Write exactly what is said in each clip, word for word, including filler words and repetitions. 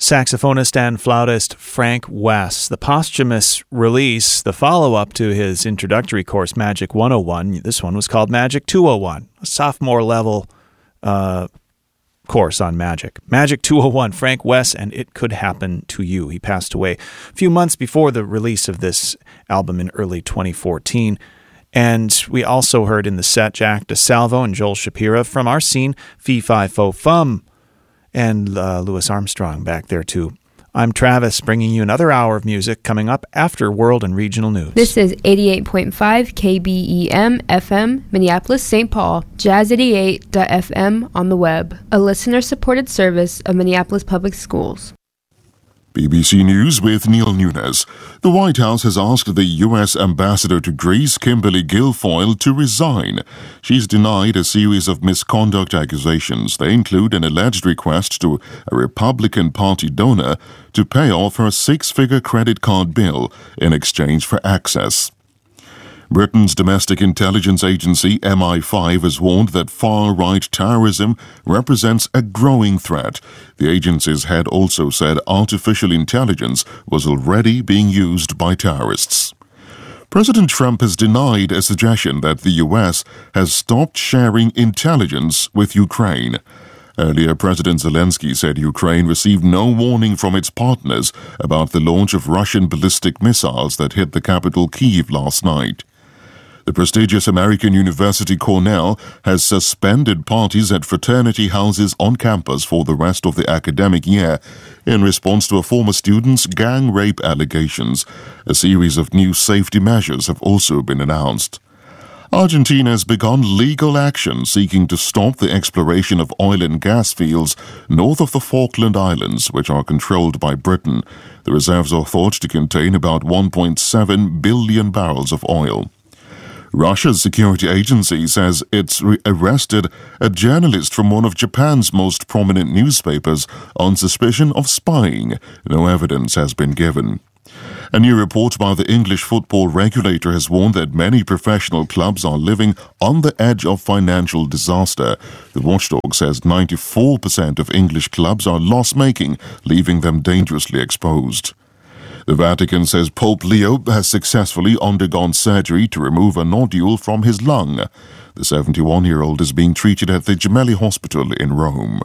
saxophonist and flautist Frank Wess. The posthumous release, the follow-up to his introductory course, Magic one oh one, this one was called Magic two oh one, a sophomore-level uh, course on magic. Magic two oh one, Frank Wess, and It Could Happen to You. He passed away a few months before the release of this album in early twenty fourteen. And we also heard in the set Jack DeSalvo and Joel Shapira from our scene, Fee Fi Fo Fum, and uh, Louis Armstrong back there too. I'm Travis, bringing you another hour of music coming up after World and Regional News. This is eighty-eight point five K B E M F M, Minneapolis, Saint Paul, jazz eighty-eight dot f m on the web, a listener-supported service of Minneapolis Public Schools. B B C News with Neil Nunes. The White House has asked the U S ambassador to Greece, Kimberly Guilfoyle, to resign. She's denied a series of misconduct accusations. They include an alleged request to a Republican Party donor to pay off her six-figure credit card bill in exchange for access. Britain's domestic intelligence agency M I five has warned that far-right terrorism represents a growing threat. The agency's head also said artificial intelligence was already being used by terrorists. President Trump has denied a suggestion that the U S has stopped sharing intelligence with Ukraine. Earlier, President Zelensky said Ukraine received no warning from its partners about the launch of Russian ballistic missiles that hit the capital Kyiv last night. The prestigious American university Cornell has suspended parties at fraternity houses on campus for the rest of the academic year in response to a former student's gang rape allegations. A series of new safety measures have also been announced. Argentina has begun legal action seeking to stop the exploration of oil and gas fields north of the Falkland Islands, which are controlled by Britain. The reserves are thought to contain about one point seven billion barrels of oil. Russia's security agency says it's re- arrested a journalist from one of Japan's most prominent newspapers on suspicion of spying. No evidence has been given. A new report by the English football regulator has warned that many professional clubs are living on the edge of financial disaster. The watchdog says ninety-four percent of English clubs are loss-making, leaving them dangerously exposed. The Vatican says Pope Leo has successfully undergone surgery to remove a nodule from his lung. The seventy-one-year-old is being treated at the Gemelli Hospital in Rome.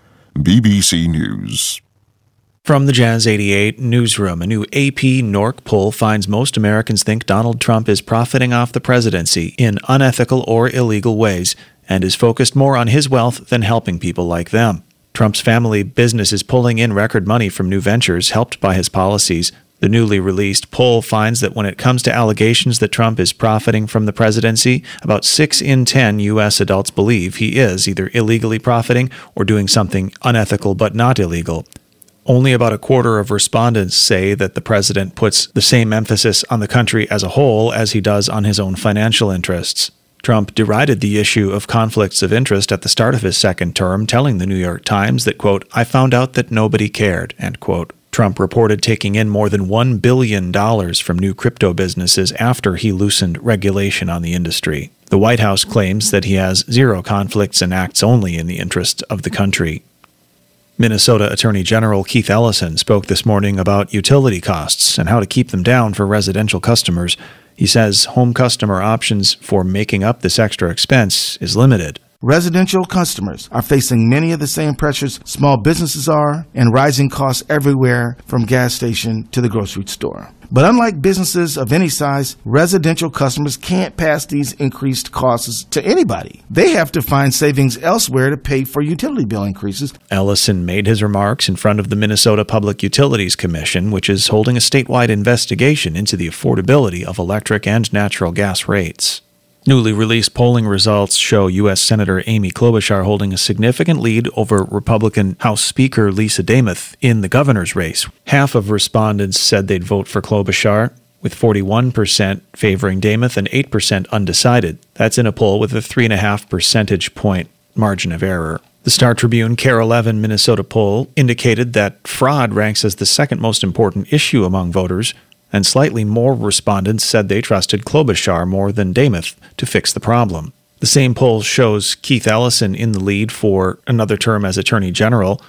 B B C News. From the Jazz eighty-eight newsroom, a new A P N O R C poll finds most Americans think Donald Trump is profiting off the presidency in unethical or illegal ways and is focused more on his wealth than helping people like them. Trump's family business is pulling in record money from new ventures helped by his policies. The newly released poll finds that when it comes to allegations that Trump is profiting from the presidency, about six in ten U S adults believe he is either illegally profiting or doing something unethical but not illegal. Only about a quarter of respondents say that the president puts the same emphasis on the country as a whole as he does on his own financial interests. Trump derided the issue of conflicts of interest at the start of his second term, telling the New York Times that, quote, "I found out that nobody cared," end quote. Trump reported taking in more than one billion dollars from new crypto businesses after he loosened regulation on the industry. The White House claims that he has zero conflicts and acts only in the interest of the country. Minnesota Attorney General Keith Ellison spoke this morning about utility costs and how to keep them down for residential customers. He says home customer options for making up this extra expense is limited. Residential customers are facing many of the same pressures small businesses are, and rising costs everywhere from gas station to the grocery store. But unlike businesses of any size, residential customers can't pass these increased costs to anybody. They have to find savings elsewhere to pay for utility bill increases. Ellison made his remarks in front of the Minnesota Public Utilities Commission, which is holding a statewide investigation into the affordability of electric and natural gas rates. Newly released polling results show U S Senator Amy Klobuchar holding a significant lead over Republican House Speaker Lisa Demuth in the governor's race. Half of respondents said they'd vote for Klobuchar, with forty-one percent favoring Demuth and eight percent undecided. That's in a poll with a three point five percentage point margin of error. The Star Tribune Care eleven Minnesota poll indicated that fraud ranks as the second most important issue among voters, and slightly more respondents said they trusted Klobuchar more than Demuth to fix the problem. The same poll shows Keith Ellison in the lead for another term as Attorney General.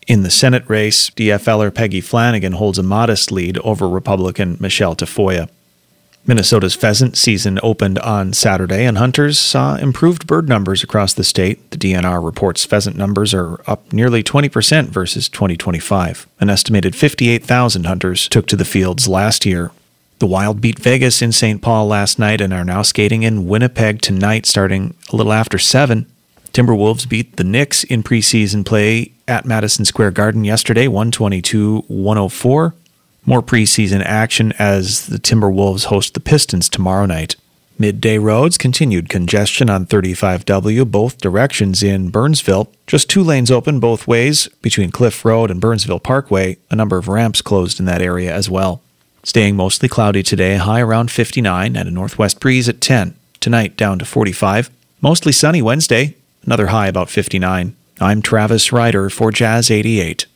In the Senate race, DFLer Peggy Flanagan holds a modest lead over Republican Michelle Tafoya. Minnesota's pheasant season opened on Saturday, and hunters saw improved bird numbers across the state. The D N R reports pheasant numbers are up nearly twenty percent versus twenty twenty-five. An estimated fifty-eight thousand hunters took to the fields last year. The Wild beat Vegas in Saint Paul last night and are now skating in Winnipeg tonight starting a little after seven. Timberwolves beat the Knicks in preseason play at Madison Square Garden yesterday, one twenty-two to one oh four. More preseason action as the Timberwolves host the Pistons tomorrow night. Midday roads continued congestion on thirty-five W both directions in Burnsville. Just two lanes open both ways between Cliff Road and Burnsville Parkway. A number of ramps closed in that area as well. Staying mostly cloudy today, high around fifty-nine and a northwest breeze at ten. Tonight down to forty-five. Mostly sunny Wednesday, another high about fifty-nine. I'm Travis Ryder for Jazz eighty-eight.